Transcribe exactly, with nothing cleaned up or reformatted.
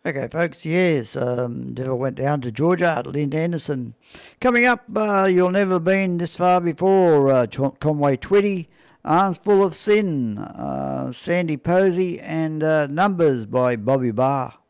Okay, folks, yes, um, Devil went down to Georgia, Lynn Anderson. Coming up, uh, You'll Never Been This Far Before, uh, Conway Twitty, Arms Full of Sin, uh, Sandy Posey, and uh, Numbers by Bobby Barr.